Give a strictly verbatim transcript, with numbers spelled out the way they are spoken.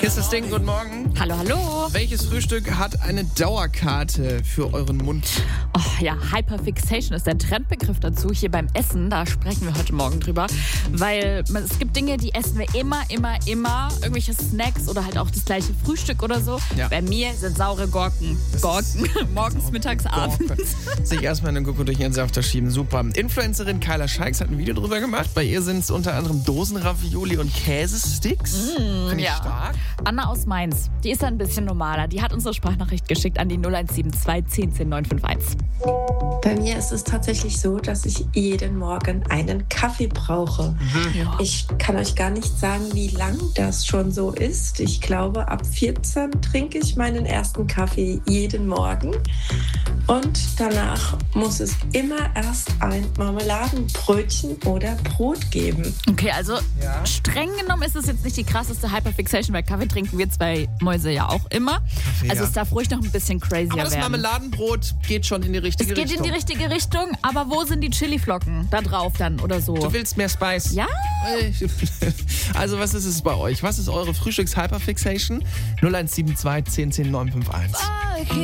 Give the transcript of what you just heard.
Hier ist das Ding, guten Morgen. Hallo, hallo. Welches Frühstück hat eine Dauerkarte für euren Mund? Oh ja, Hyperfixation ist der Trendbegriff dazu hier beim Essen. Da sprechen wir heute Morgen drüber. Weil es gibt Dinge, die essen wir immer, immer, immer. Irgendwelche Snacks oder halt auch das gleiche Frühstück oder so. Ja. Bei mir sind saure Gurken. Das Gurken. Morgens, mittags, abends. Sich erstmal eine Gurke durch ihren Safter schieben. Super. Influencerin Kyla Scheiks hat ein Video drüber gemacht. Bei ihr sind es unter anderem Dosenravioli und Käsesticks. Mm, Finde ich ja. stark. Anna aus Mainz, die ist ein bisschen normaler. Die hat unsere Sprachnachricht geschickt an die null eins sieben zwei zehn zehn neun fünf eins. Bei mir ist es tatsächlich so, dass ich jeden Morgen einen Kaffee brauche. Mhm. Ja. Ich kann euch gar nicht sagen, wie lang das schon so ist. Ich glaube, ab vierzehn trinke ich meinen ersten Kaffee jeden Morgen. Und danach muss es immer erst ein Marmeladenbrötchen oder Brot geben. Okay, also Ja. streng genommen ist es jetzt nicht die krasseste Hyperfixation, weil Kaffee trinken wir zwei Mäuse ja auch immer. Kaffee, also ja. es darf ruhig noch ein bisschen crazier Aber das werden. Marmeladenbrot geht schon in die Es richtige geht Richtung. in die richtige Richtung, aber wo sind die Chiliflocken da drauf dann oder so? Du willst mehr Spice? Ja? Also was ist es bei euch? Was ist eure Frühstücks-Hyperfixation? null eins sieben zwei zehn zehn neun fünf eins.